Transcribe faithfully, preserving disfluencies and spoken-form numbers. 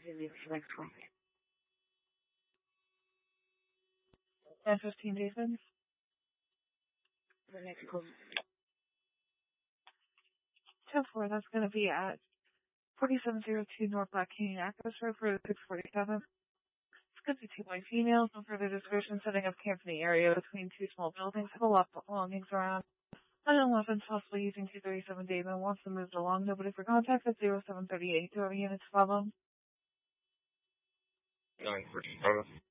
leave for next week. ten fifteen, Jason. The next call. ten four, that's going to be at forty-seven oh two North Black Canyon Access Road for six forty-seven. It's going to be two white females. No further description. Setting up camp in the area between two small buildings. Have a lot of belongings around. Unknown weapons, possibly using two thirty-seven Damon. Wants them moved along. Nobody for contact at zero seven three eight. Do you have any units follow? nine forty-seven.